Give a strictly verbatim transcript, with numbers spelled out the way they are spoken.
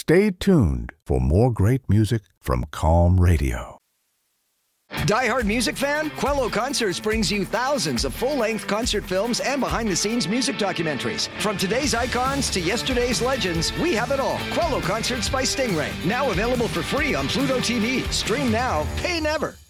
Stay tuned for more great music from Calm Radio. Die Hard music fan? Quello Concerts brings you thousands of full-length concert films and behind-the-scenes music documentaries. From today's icons to yesterday's legends, we have it all. Quello Concerts by Stingray. Now available for free on Pluto T V. Stream now, pay never.